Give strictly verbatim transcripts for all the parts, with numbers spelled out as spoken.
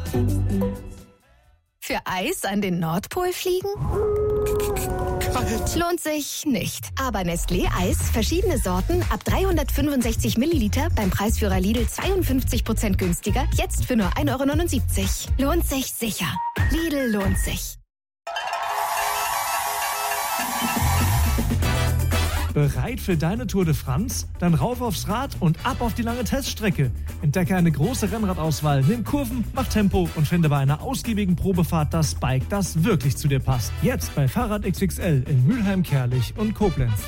Für Eis an den Nordpol fliegen? Kalt. Lohnt sich nicht. Aber Nestlé Eis, verschiedene Sorten, ab dreihundertfünfundsechzig Milliliter, beim Preisführer Lidl zweiundfünfzig Prozent günstiger, jetzt für nur ein Euro neunundsiebzig. Lohnt sich sicher. Lidl lohnt sich. Bereit für deine Tour de France? Dann rauf aufs Rad und ab auf die lange Teststrecke. Entdecke eine große Rennradauswahl, nimm Kurven, mach Tempo und finde bei einer ausgiebigen Probefahrt das Bike, das wirklich zu dir passt. Jetzt bei Fahrrad X X L in Mülheim, Kerlich und Koblenz.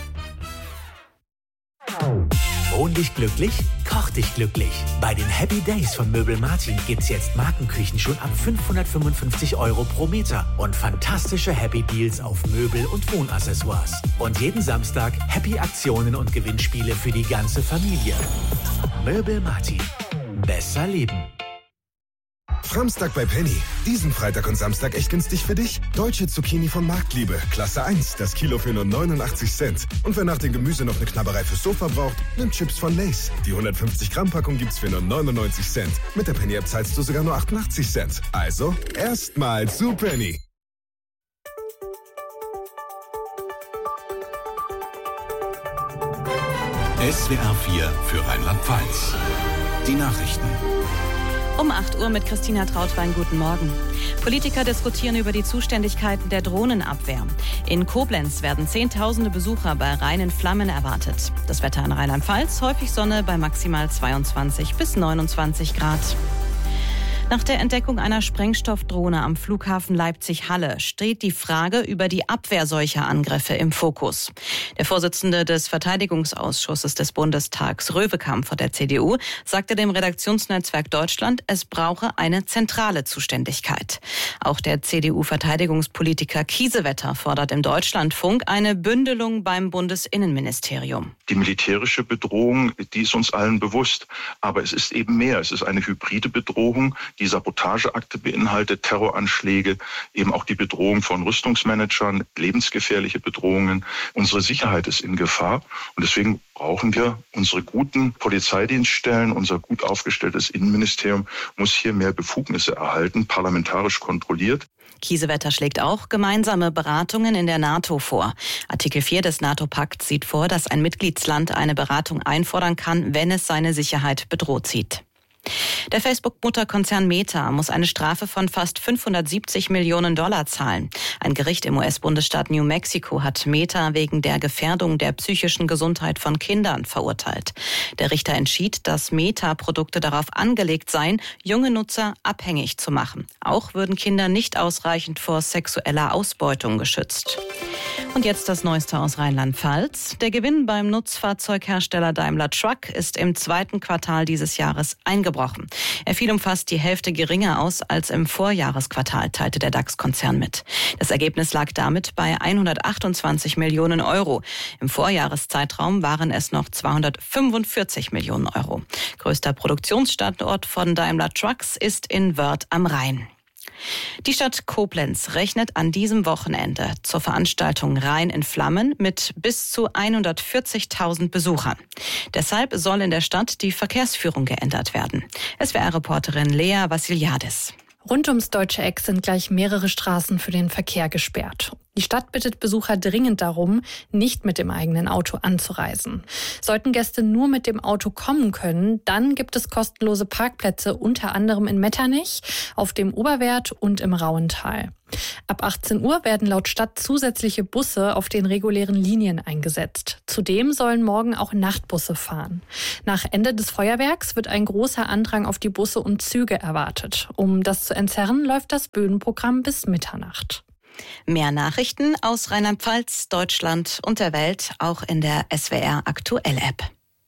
Wohn dich glücklich, koch dich glücklich. Bei den Happy Days von Möbel Martin gibt's jetzt Markenküchen schon ab fünfhundertfünfundfünfzig Euro pro Meter und fantastische Happy Deals auf Möbel und Wohnaccessoires. Und jeden Samstag Happy Aktionen und Gewinnspiele für die ganze Familie. Möbel Martin. Besser leben. Framstag bei Penny. Diesen Freitag und Samstag echt günstig für dich. Deutsche Zucchini von Marktliebe. Klasse eins. Das Kilo für nur neunundachtzig Cent. Und wer nach dem Gemüse noch eine Knabberei fürs Sofa braucht, nimmt Chips von Lay's. Die hundertfünfzig Gramm Packung gibt's für nur neunundneunzig Cent. Mit der Penny-App zahlst du sogar nur achtundachtzig Cent. Also, erstmal zu Penny. S W R vier für Rheinland-Pfalz. Die Nachrichten. Um acht Uhr mit Christina Trautwein. Guten Morgen. Politiker diskutieren über die Zuständigkeiten der Drohnenabwehr. In Koblenz werden Zehntausende Besucher bei Rhein in Flammen erwartet. Das Wetter in Rheinland-Pfalz, häufig Sonne bei maximal zweiundzwanzig bis neunundzwanzig Grad. Nach der Entdeckung einer Sprengstoffdrohne am Flughafen Leipzig-Halle steht die Frage über die Abwehr solcher Angriffe im Fokus. Der Vorsitzende des Verteidigungsausschusses des Bundestags, Röwekamp von der C D U, sagte dem Redaktionsnetzwerk Deutschland, es brauche eine zentrale Zuständigkeit. Auch der C D U-Verteidigungspolitiker Kiesewetter fordert im Deutschlandfunk eine Bündelung beim Bundesinnenministerium. Die militärische Bedrohung, die ist uns allen bewusst. Aber es ist eben mehr. Es ist eine hybride Bedrohung, die Sabotageakte beinhaltet, Terroranschläge, eben auch die Bedrohung von Rüstungsmanagern, lebensgefährliche Bedrohungen. Unsere Sicherheit ist in Gefahr und deswegen brauchen wir unsere guten Polizeidienststellen, unser gut aufgestelltes Innenministerium muss hier mehr Befugnisse erhalten, parlamentarisch kontrolliert. Kiesewetter schlägt auch gemeinsame Beratungen in der NATO vor. Artikel vier des NATO-Pakts sieht vor, dass ein Mitgliedsland eine Beratung einfordern kann, wenn es seine Sicherheit bedroht sieht. Der Facebook-Mutterkonzern Meta muss eine Strafe von fast fünfhundertsiebzig Millionen Dollar zahlen. Ein Gericht im U S-Bundesstaat New Mexico hat Meta wegen der Gefährdung der psychischen Gesundheit von Kindern verurteilt. Der Richter entschied, dass Meta-Produkte darauf angelegt seien, junge Nutzer abhängig zu machen. Auch würden Kinder nicht ausreichend vor sexueller Ausbeutung geschützt. Und jetzt das Neueste aus Rheinland-Pfalz. Der Gewinn beim Nutzfahrzeughersteller Daimler Truck ist im zweiten Quartal dieses Jahres eingebrochen. Er fiel um fast die Hälfte geringer aus als im Vorjahresquartal, teilte der DAX-Konzern mit. Das Ergebnis lag damit bei hundertachtundzwanzig Millionen Euro. Im Vorjahreszeitraum waren es noch zweihundertfünfundvierzig Millionen Euro. Größter Produktionsstandort von Daimler Trucks ist in Wörth am Rhein. Die Stadt Koblenz rechnet an diesem Wochenende zur Veranstaltung Rhein in Flammen mit bis zu hundertvierzigtausend Besuchern. Deshalb soll in der Stadt die Verkehrsführung geändert werden. S W R-Reporterin Lea Vassiliadis. Rund ums Deutsche Eck sind gleich mehrere Straßen für den Verkehr gesperrt. Die Stadt bittet Besucher dringend darum, nicht mit dem eigenen Auto anzureisen. Sollten Gäste nur mit dem Auto kommen können, dann gibt es kostenlose Parkplätze unter anderem in Metternich, auf dem Oberwerth und im Rauental. Ab achtzehn Uhr werden laut Stadt zusätzliche Busse auf den regulären Linien eingesetzt. Zudem sollen morgen auch Nachtbusse fahren. Nach Ende des Feuerwerks wird ein großer Andrang auf die Busse und Züge erwartet. Um das zu entzerren, läuft das Bühnenprogramm bis Mitternacht. Mehr Nachrichten aus Rheinland-Pfalz, Deutschland und der Welt auch in der S W R Aktuell App.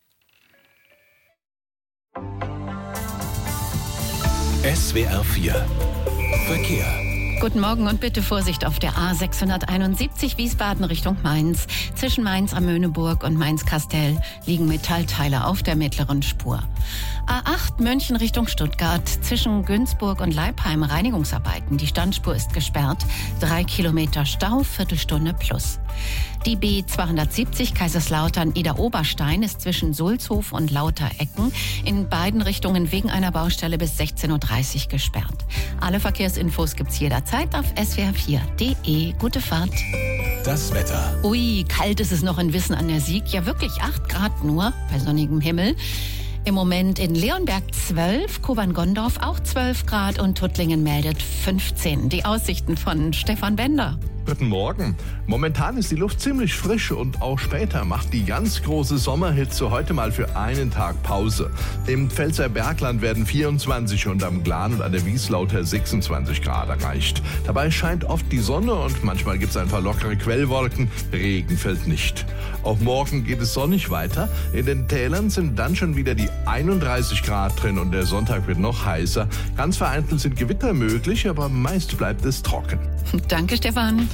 S W R vier Verkehr. Guten Morgen und bitte Vorsicht auf der A sechshunderteinundsiebzig Wiesbaden Richtung Mainz. Zwischen Mainz am Möhneburg und Mainz-Kastel liegen Metallteile auf der mittleren Spur. A acht München Richtung Stuttgart. Zwischen Günzburg und Leipheim Reinigungsarbeiten. Die Standspur ist gesperrt. Drei Kilometer Stau, Viertelstunde plus. Die B zweihundertsiebzig Kaiserslautern-Eder-Oberstein ist zwischen Sulzhof und Lauterecken in beiden Richtungen wegen einer Baustelle bis sechzehn Uhr dreißig gesperrt. Alle Verkehrsinfos gibt's jederzeit auf s w r vier punkt d e. Gute Fahrt. Das Wetter. Ui, kalt ist es noch in Wissen an der Sieg. Ja, wirklich acht Grad nur bei sonnigem Himmel. Im Moment in Leonberg zwölf, Kobern-Gondorf auch zwölf Grad und Tuttlingen meldet fünfzehn. Die Aussichten von Stefan Bender. Guten Morgen. Momentan ist die Luft ziemlich frisch und auch später macht die ganz große Sommerhitze heute mal für einen Tag Pause. Im Pfälzer Bergland werden vierundzwanzig und am Glan und an der Wies lauter sechsundzwanzig Grad erreicht. Dabei scheint oft die Sonne und manchmal gibt es ein paar lockere Quellwolken. Regen fällt nicht. Auch morgen geht es sonnig weiter. In den Tälern sind dann schon wieder die einunddreißig Grad drin und der Sonntag wird noch heißer. Ganz vereinzelt sind Gewitter möglich, aber meist bleibt es trocken. Danke, Stefan.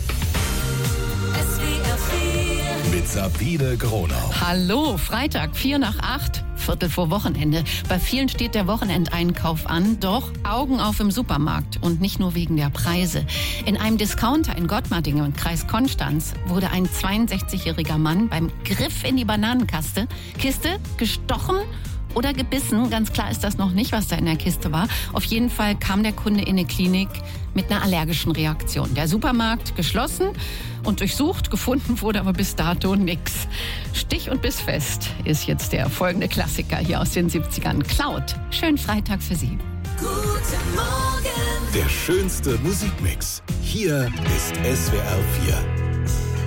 Mit Sabine Gronau. Hallo, Freitag, vier nach acht, Viertel vor Wochenende. Bei vielen steht der Wochenendeinkauf an, doch Augen auf im Supermarkt und nicht nur wegen der Preise. In einem Discounter in Gottmartingen im Kreis Konstanz wurde ein zweiundsechzigjähriger Mann beim Griff in die Bananenkiste Kiste gestochen oder gebissen. Ganz klar ist das noch nicht, was da in der Kiste war. Auf jeden Fall kam der Kunde in eine Klinik mit einer allergischen Reaktion. Der Supermarkt geschlossen und durchsucht, gefunden wurde aber bis dato nix. Stich- und Bissfest ist jetzt der folgende Klassiker hier aus den siebzigern. Cloud. Schönen Freitag für Sie. Guten Morgen. Der schönste Musikmix. Hier ist S W R vier.